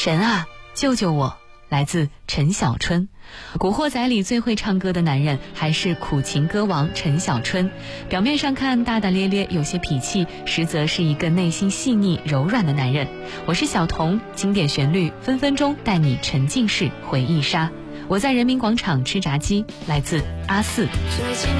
神啊，救救我，来自陈小春。古惑仔里最会唱歌的男人还是苦情歌王陈小春，表面上看大大咧咧有些痞气，实则是一个内心细腻柔软的男人。我是小童，经典旋律分分钟带你沉浸式回忆杀。我在人民广场吃炸鸡，来自阿四。 最近